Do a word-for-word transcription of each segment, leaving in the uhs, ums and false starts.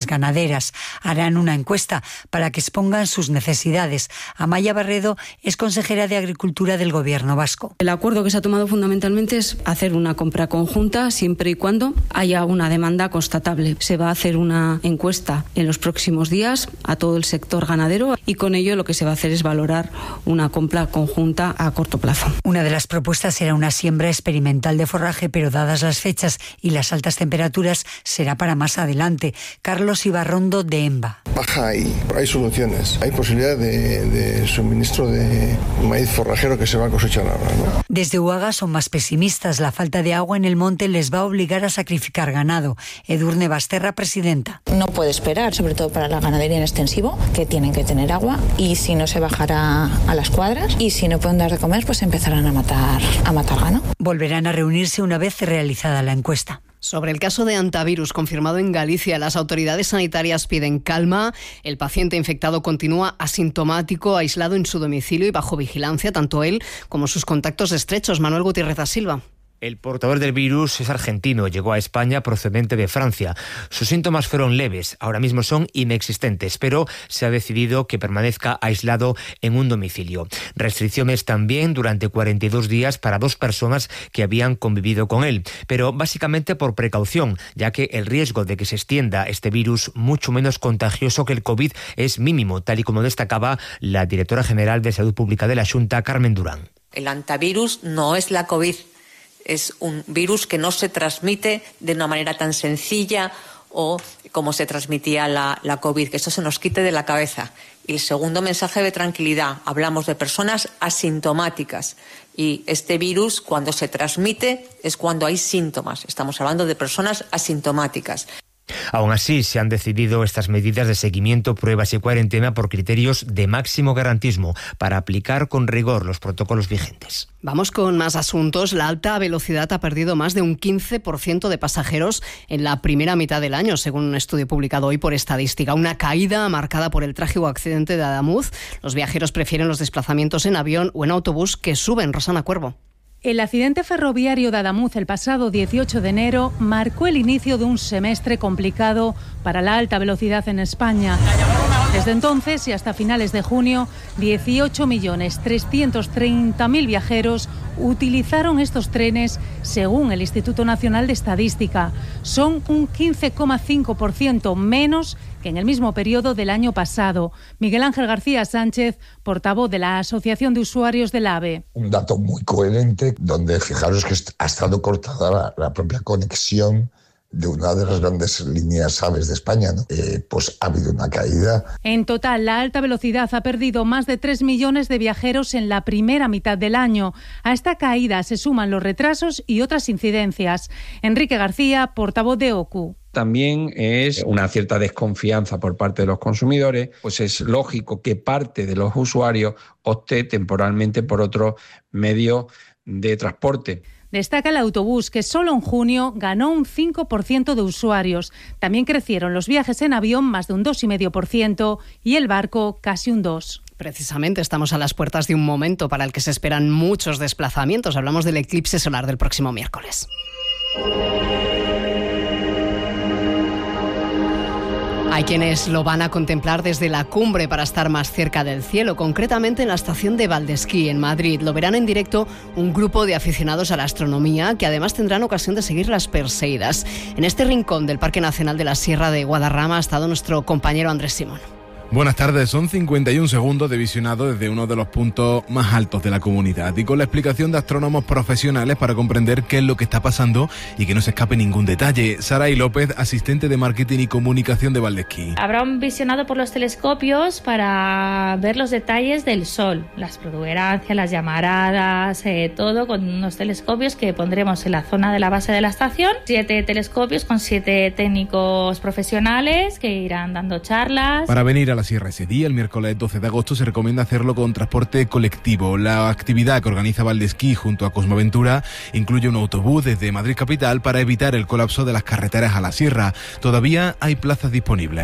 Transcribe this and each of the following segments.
ganaderas. Harán una encuesta para que expongan sus necesidades. Amaya Barredo es consejera de Agricultura del Gobierno vasco. El acuerdo que se ha tomado fundamentalmente es hacer una compra conjunta siempre y cuando haya una demanda constatable. Se va a hacer una encuesta en los próximos días a todo el sector ganadero y con ello lo que se va a hacer es valorar una compra conjunta a corto plazo. Una de las propuestas era una siembra experimental de forraje, pero dadas las fechas y las altas temperaturas será para más adelante. Carlos Ibarrondo de EMBA. Baja ahí, hay soluciones, hay posibilidad de, de suministro de maíz forrajero que se va a cosechar ahora, ¿no? Desde Uaga son más pesimistas. La falta de agua en el monte les va a obligar a sacrificar ganado. Edurne Basterra, presidenta. No puede esperar, sobre todo para la ganadería en extensivo, que tienen que tener agua, y si no se bajará a las cuadras y si no pueden dar de comer, pues empezarán a matar, a matar gano. Volverán a reunirse una vez realizada la encuesta. Sobre el caso de hantavirus confirmado en Galicia, las autoridades sanitarias piden calma. El paciente infectado continúa asintomático, aislado en su domicilio y bajo vigilancia, tanto él como sus contactos estrechos. Manuel Gutiérrez da Silva. El portador del virus es argentino, llegó a España procedente de Francia. Sus síntomas fueron leves, ahora mismo son inexistentes, pero se ha decidido que permanezca aislado en un domicilio. Restricciones también durante cuarenta y dos días para dos personas que habían convivido con él, pero básicamente por precaución, ya que el riesgo de que se extienda este virus, mucho menos contagioso que el COVID, es mínimo, tal y como destacaba la directora general de Salud Pública de la Xunta, Carmen Durán. El hantavirus no es la COVID. Es un virus que no se transmite de una manera tan sencilla o como se transmitía la, la COVID, que esto se nos quite de la cabeza. Y el segundo mensaje de tranquilidad, hablamos de personas asintomáticas y este virus cuando se transmite es cuando hay síntomas. Estamos hablando de personas asintomáticas. Aún así, se han decidido estas medidas de seguimiento, pruebas y cuarentena por criterios de máximo garantismo para aplicar con rigor los protocolos vigentes. Vamos con más asuntos. La alta velocidad ha perdido más de un quince por ciento de pasajeros en la primera mitad del año, según un estudio publicado hoy por Estadística. Una caída marcada por el trágico accidente de Adamuz. Los viajeros prefieren los desplazamientos en avión o en autobús que suben. Rosana Cuervo. El accidente ferroviario de Adamuz el pasado dieciocho de enero marcó el inicio de un semestre complicado para la alta velocidad en España. Desde entonces y hasta finales de junio, dieciocho millones trescientos treinta mil viajeros utilizaron estos trenes, según el Instituto Nacional de Estadística. Son un quince coma cinco por ciento menos que en el mismo periodo del año pasado. Miguel Ángel García Sánchez, portavoz de la Asociación de Usuarios del AVE. Un dato muy coherente, donde fijaros que ha estado cortada la, la propia conexión de una de las grandes líneas aves de España, ¿no? Eh, pues ha habido una caída. En total, la alta velocidad ha perdido más de tres millones de viajeros en la primera mitad del año. A esta caída se suman los retrasos y otras incidencias. Enrique García, portavoz de O C U. También es una cierta desconfianza por parte de los consumidores, pues es lógico que parte de los usuarios opte temporalmente por otro medio de transporte. Destaca el autobús, que solo en junio ganó un cinco por ciento de usuarios. También crecieron los viajes en avión más de un dos coma cinco por ciento y el barco casi un dos por ciento. Precisamente estamos a las puertas de un momento para el que se esperan muchos desplazamientos. Hablamos del eclipse solar del próximo miércoles. Hay quienes lo van a contemplar desde la cumbre para estar más cerca del cielo, concretamente en la estación de Valdesquí, en Madrid. Lo verán en directo un grupo de aficionados a la astronomía que además tendrán ocasión de seguir las Perseidas. En este rincón del Parque Nacional de la Sierra de Guadarrama ha estado nuestro compañero Andrés Simón. Buenas tardes, son cincuenta y un segundos de visionado desde uno de los puntos más altos de la comunidad y con la explicación de astrónomos profesionales para comprender qué es lo que está pasando y que no se escape ningún detalle. Saray López, asistente de marketing y comunicación de Valdesquí. Habrá un visionado por los telescopios para ver los detalles del Sol, las protuberancias, las llamaradas, eh, todo con unos telescopios que pondremos en la zona de la base de la estación. Siete telescopios con siete técnicos profesionales que irán dando charlas. Para venir a la sierra ese día, el miércoles doce de agosto, se recomienda hacerlo con transporte colectivo. La actividad que organiza Valdesquí junto a Cosmoventura incluye un autobús desde Madrid capital para evitar el colapso de las carreteras a la sierra. Todavía hay plazas disponibles.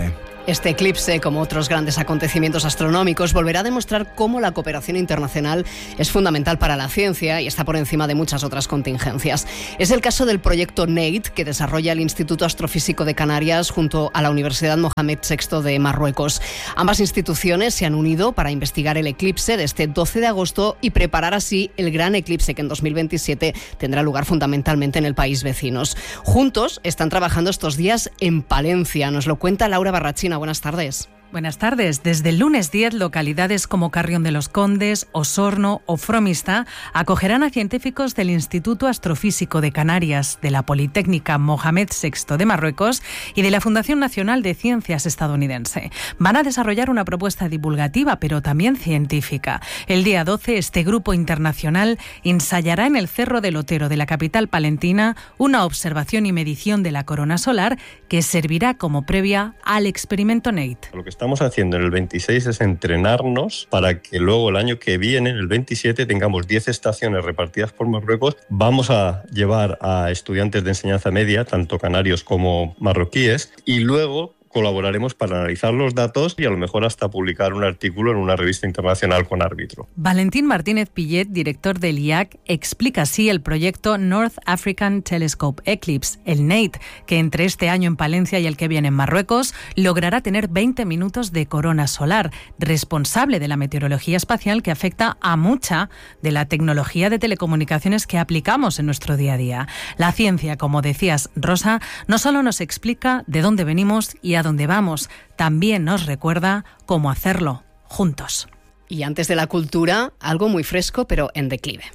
Este eclipse, como otros grandes acontecimientos astronómicos, volverá a demostrar cómo la cooperación internacional es fundamental para la ciencia y está por encima de muchas otras contingencias. Es el caso del proyecto NEIT, que desarrolla el Instituto Astrofísico de Canarias junto a la Universidad Mohamed sexto de Marruecos. Ambas instituciones se han unido para investigar el eclipse de este doce de agosto y preparar así el gran eclipse que en dos mil veintisiete tendrá lugar fundamentalmente en el país vecinos. Juntos están trabajando estos días en Palencia. Nos lo cuenta Laura Barrachina. Buenas tardes. Buenas tardes. Desde el lunes diez, localidades como Carrión de los Condes, Osorno o Fromista acogerán a científicos del Instituto Astrofísico de Canarias, de la Politécnica Mohamed sexto de Marruecos y de la Fundación Nacional de Ciencias estadounidense. Van a desarrollar una propuesta divulgativa, pero también científica. El día doce, este grupo internacional ensayará en el Cerro del Otero de la capital palentina una observación y medición de la corona solar que servirá como previa al experimento NEIT. Lo que estamos haciendo en el veintiséis es entrenarnos para que luego el año que viene, en el veintisiete, tengamos diez estaciones repartidas por Marruecos. Vamos a llevar a estudiantes de enseñanza media, tanto canarios como marroquíes, y luego colaboraremos para analizar los datos y a lo mejor hasta publicar un artículo en una revista internacional con árbitro. Valentín Martínez Pillet, director del I A C, explica así el proyecto North African Telescope Eclipse, el NEIT, que entre este año en Palencia y el que viene en Marruecos logrará tener veinte minutos de corona solar, responsable de la meteorología espacial que afecta a mucha de la tecnología de telecomunicaciones que aplicamos en nuestro día a día. La ciencia, como decías, Rosa, no solo nos explica de dónde venimos y a dónde vamos, también nos recuerda cómo hacerlo juntos. Y antes de la cultura, algo muy fresco pero en declive.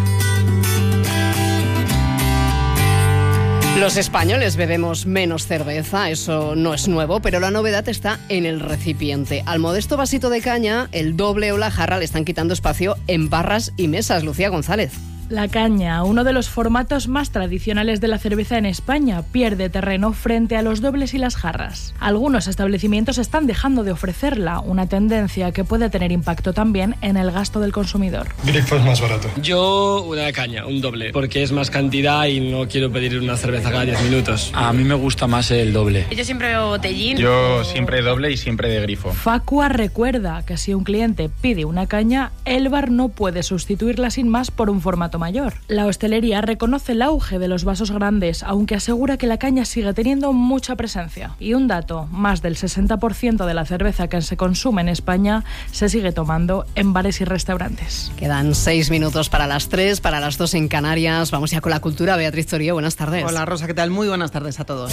Los españoles bebemos menos cerveza, eso no es nuevo, pero la novedad está en el recipiente. Al modesto vasito de caña, el doble o la jarra le están quitando espacio en barras y mesas. Lucía González. La caña, uno de los formatos más tradicionales de la cerveza en España, pierde terreno frente a los dobles y las jarras. Algunos establecimientos están dejando de ofrecerla, una tendencia que puede tener impacto también en el gasto del consumidor. Grifo es más barato. Yo una caña, un doble, porque es más cantidad y no quiero pedir una cerveza cada diez minutos. A mí me gusta más el doble. Yo siempre bebo botellín. Yo siempre doble y siempre de grifo. Facua recuerda que si un cliente pide una caña, el bar no puede sustituirla sin más por un formato mayor. La hostelería reconoce el auge de los vasos grandes, aunque asegura que la caña sigue teniendo mucha presencia. Y un dato, más del sesenta por ciento de la cerveza que se consume en España se sigue tomando en bares y restaurantes. Quedan seis minutos para las tres, para las dos en Canarias. Vamos ya con la cultura. Beatriz Torío, buenas tardes. Hola Rosa, ¿qué tal? Muy buenas tardes a todos.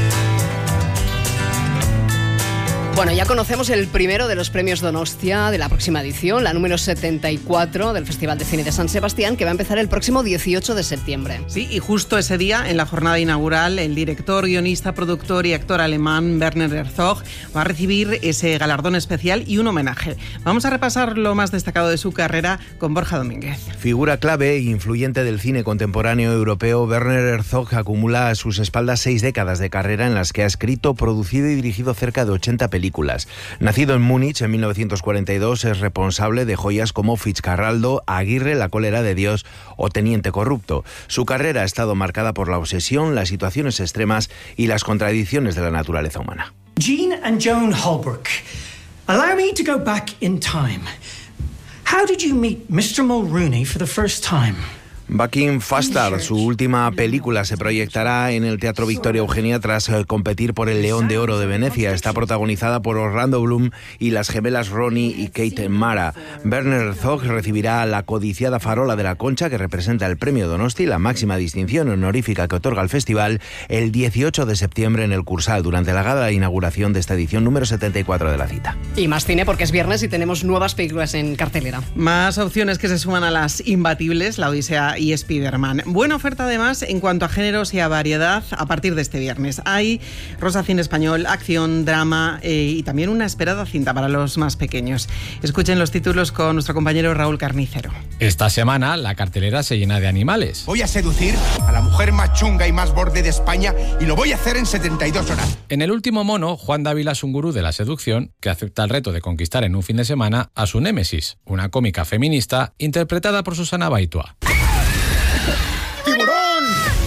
Bueno, ya conocemos el primero de los premios Donostia de la próxima edición, la número setenta y cuatro del Festival de Cine de San Sebastián, que va a empezar el próximo dieciocho de septiembre. Sí, y justo ese día, en la jornada inaugural, el director, guionista, productor y actor alemán Werner Herzog va a recibir ese galardón especial y un homenaje. Vamos a repasar lo más destacado de su carrera con Borja Domínguez. Figura clave e influyente del cine contemporáneo europeo, Werner Herzog acumula a sus espaldas seis décadas de carrera en las que ha escrito, producido y dirigido cerca de ochenta películas. Nacido en Múnich en mil novecientos cuarenta y dos, es responsable de joyas como Fitzcarraldo, Aguirre, La cólera de Dios o Teniente corrupto. Su carrera ha estado marcada por la obsesión, las situaciones extremas y las contradicciones de la naturaleza humana. Jean and Joan Holbrook, allow me to go back in time. How did you meet mister Mulrooney for the first time? Bucking Faster, su última película, se proyectará en el Teatro Victoria Eugenia tras eh, competir por el León de Oro de Venecia. Está protagonizada por Orlando Bloom y las gemelas Ronnie y Kate Mara. Werner Herzog recibirá la codiciada Farola de la Concha, que representa el premio Donosti, la máxima distinción honorífica que otorga el festival, el dieciocho de septiembre en el Cursal, durante la gala de inauguración de esta edición número setenta y cuatro de la cita. Y más cine porque es viernes y tenemos nuevas películas en cartelera. Más opciones que se suman a las imbatibles, La Odisea y Spider-Man. Buena oferta además en cuanto a géneros y a variedad a partir de este viernes. Hay Rosa Cine Español, acción, drama eh, y también una esperada cinta para los más pequeños. Escuchen los títulos con nuestro compañero Raúl Carnicero. Esta semana la cartelera se llena de animales. Voy a seducir a la mujer más chunga y más borde de España y lo voy a hacer en setenta y dos horas. En El último mono, Juan Dávila es un gurú de la seducción que acepta el reto de conquistar en un fin de semana a su némesis, una cómica feminista interpretada por Susana Baitua.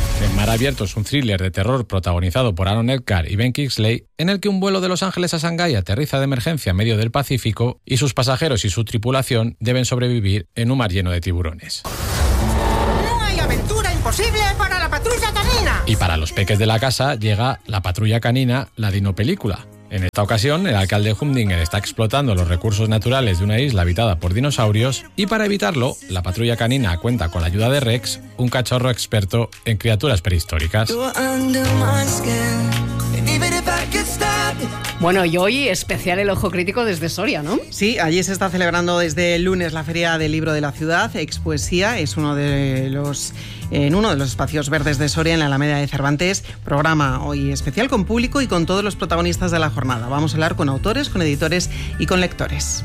Mar Abierto es un thriller de terror protagonizado por Aaron Eckhart y Ben Kingsley, en el que un vuelo de Los Ángeles a Shanghái aterriza de emergencia en medio del Pacífico y sus pasajeros y su tripulación deben sobrevivir en un mar lleno de tiburones. ¡No hay aventura imposible para la patrulla canina! Y para los peques de la casa llega La Patrulla Canina, la dinopelícula. En esta ocasión, el alcalde Humdinger está explotando los recursos naturales de una isla habitada por dinosaurios y para evitarlo, la patrulla canina cuenta con la ayuda de Rex, un cachorro experto en criaturas prehistóricas. Bueno, y hoy especial el Ojo Crítico desde Soria, ¿no? Sí, allí se está celebrando desde el lunes la Feria del Libro de la Ciudad. Expoesía es uno de los, en uno de los espacios verdes de Soria, en la Alameda de Cervantes. Programa hoy especial con público y con todos los protagonistas de la jornada. Vamos a hablar con autores, con editores y con lectores.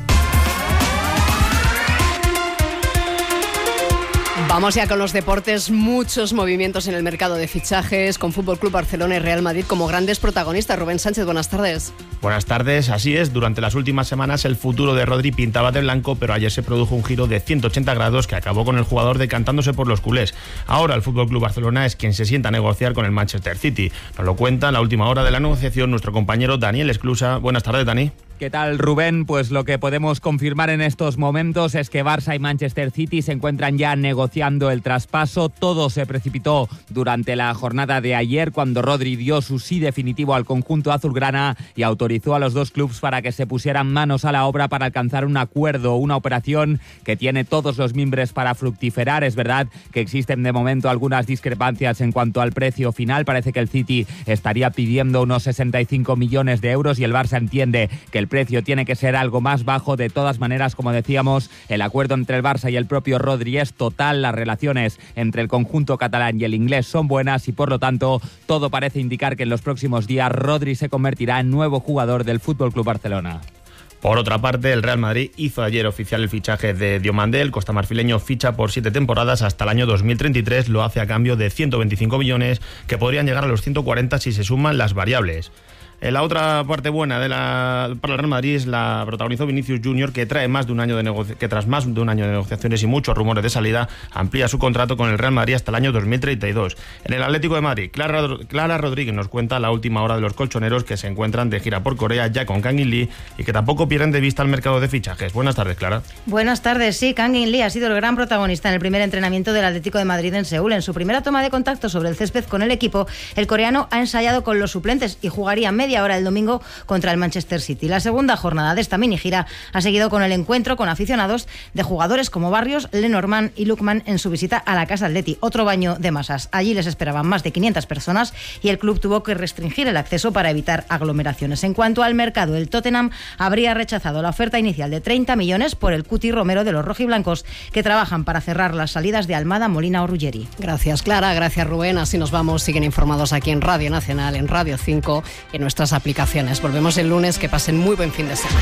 Vamos ya con los deportes, muchos movimientos en el mercado de fichajes, con Fútbol Club Barcelona y Real Madrid como grandes protagonistas. Rubén Sánchez, buenas tardes. Buenas tardes, así es. Durante las últimas semanas el futuro de Rodri pintaba de blanco, pero ayer se produjo un giro de ciento ochenta grados que acabó con el jugador decantándose por los culés. Ahora el Fútbol Club Barcelona es quien se sienta a negociar con el Manchester City. Nos lo cuenta en la última hora de la negociación nuestro compañero Daniel Esclusa. Buenas tardes, Dani. ¿Qué tal, Rubén? Pues lo que podemos confirmar en estos momentos es que Barça y Manchester City se encuentran ya negociando el traspaso. Todo se precipitó durante la jornada de ayer cuando Rodri dio su sí definitivo al conjunto azulgrana y autorizó a los dos clubes para que se pusieran manos a la obra para alcanzar un acuerdo, una operación que tiene todos los mimbres para fructiferar. Es verdad que existen de momento algunas discrepancias en cuanto al precio final. Parece que el City estaría pidiendo unos sesenta y cinco millones de euros y el Barça entiende que el El precio tiene que ser algo más bajo. De todas maneras, como decíamos, el acuerdo entre el Barça y el propio Rodri es total. Las relaciones entre el conjunto catalán y el inglés son buenas y por lo tanto todo parece indicar que en los próximos días Rodri se convertirá en nuevo jugador del F C Barcelona. Por otra parte, el Real Madrid hizo ayer oficial el fichaje de Diomandé. El costamarfileño ficha por siete temporadas hasta el año dos mil treinta y tres. Lo hace a cambio de ciento veinticinco millones que podrían llegar a los ciento cuarenta si se suman las variables. La otra parte buena de la, para el Real Madrid es la protagonizó Vinicius Junior, que trae más de un año de negoci- que tras más de un año de negociaciones y muchos rumores de salida, amplía su contrato con el Real Madrid hasta el año dos mil treinta y dos. En el Atlético de Madrid, Clara, Clara Rodríguez nos cuenta la última hora de los colchoneros que se encuentran de gira por Corea ya con Kang In Lee y que tampoco pierden de vista el mercado de fichajes. Buenas tardes, Clara. Buenas tardes, sí, Kang In Lee ha sido el gran protagonista en el primer entrenamiento del Atlético de Madrid en Seúl. En su primera toma de contacto sobre el césped con el equipo, el coreano ha ensayado con los suplentes y jugaría media hora el domingo contra el Manchester City. La segunda jornada de esta mini gira ha seguido con el encuentro con aficionados de jugadores como Barrios, Lenormand y Lukman en su visita a la Casa Atleti. Otro baño de masas. Allí les esperaban más de quinientas personas y el club tuvo que restringir el acceso para evitar aglomeraciones. En cuanto al mercado, el Tottenham habría rechazado la oferta inicial de treinta millones por el Cuti Romero de los rojiblancos, que trabajan para cerrar las salidas de Almada, Molina o Ruggeri. Gracias, Clara. Gracias, Rubén. Así nos vamos. Siguen informados aquí en Radio Nacional, en Radio cinco, en nuestras aplicaciones. Volvemos el lunes. Que pasen muy buen fin de semana.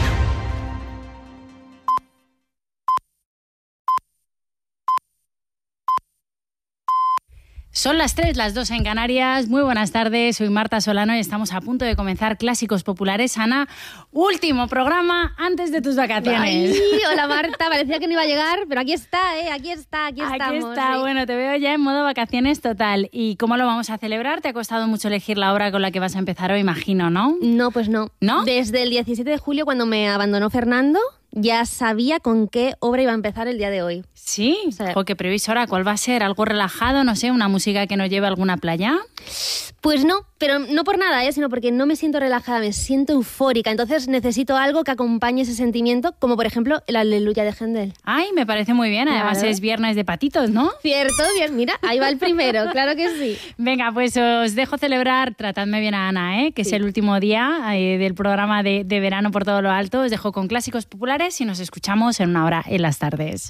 Son las tres, las dos en Canarias. Muy buenas tardes, soy Marta Solano y estamos a punto de comenzar Clásicos Populares. Ana, último programa antes de tus vacaciones. Ay, hola Marta, parecía que no iba a llegar, pero aquí está, ¿eh? Aquí está, aquí, aquí estamos. Aquí está, ¿sí? Bueno, te veo ya en modo vacaciones total. ¿Y cómo lo vamos a celebrar? ¿Te ha costado mucho elegir la obra con la que vas a empezar hoy, imagino, no? No, pues no. ¿No? Desde el diecisiete de julio, cuando me abandonó Fernando, ya sabía con qué obra iba a empezar el día de hoy. ¿Sí? O sea, qué previsora. ¿Cuál va a ser? ¿Algo relajado? No sé, ¿una música que nos lleve a alguna playa? Pues no, pero no por nada, ¿eh? Sino porque no me siento relajada, me siento eufórica. Entonces necesito algo que acompañe ese sentimiento, como por ejemplo el Aleluya de Händel. Ay, me parece muy bien. Además claro. Es viernes de patitos, ¿no? Cierto, bien. Mira, ahí va el primero, claro que sí. Venga, pues os dejo celebrar, tratadme bien a Ana, ¿eh? Que sí. Es el último día eh, del programa de, de verano por todo lo alto. Os dejo con Clásicos Populares y nos escuchamos en una hora en las tardes.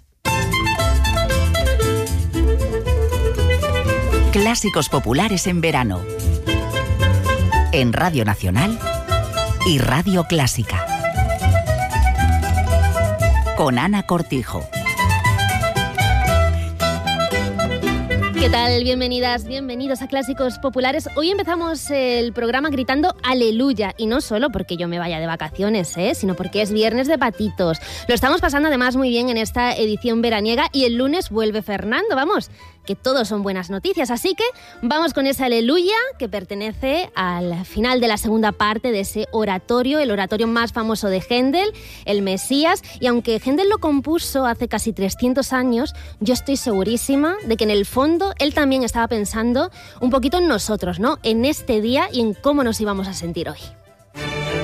Clásicos Populares en verano. En Radio Nacional y Radio Clásica. Con Ana Cortijo. ¿Qué tal? Bienvenidas, bienvenidos a Clásicos Populares. Hoy empezamos el programa gritando aleluya, y no solo porque yo me vaya de vacaciones, ¿eh? sino porque es viernes de patitos. Lo estamos pasando además muy bien en esta edición veraniega y el lunes vuelve Fernando, vamos, que todos son buenas noticias. Así que vamos con esa aleluya que pertenece al final de la segunda parte de ese oratorio, el oratorio más famoso de Händel, el Mesías. Y aunque Händel lo compuso hace casi trescientos años, yo estoy segurísima de que en el fondo él también estaba pensando un poquito en nosotros, ¿no? En este día y en cómo nos íbamos a sentir hoy.